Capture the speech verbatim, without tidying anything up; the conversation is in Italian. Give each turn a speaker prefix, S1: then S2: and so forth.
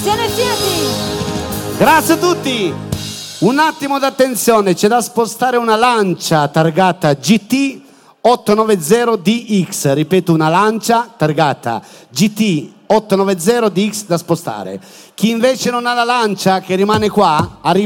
S1: Attenzione Fiat!
S2: Grazie a tutti. Un attimo d'attenzione, c'è da spostare una lancia targata G T ottocentonovanta D X, ripeto, una lancia targata G T ottocentonovanta D X da spostare. Chi invece non ha la lancia, che rimane qua, arriva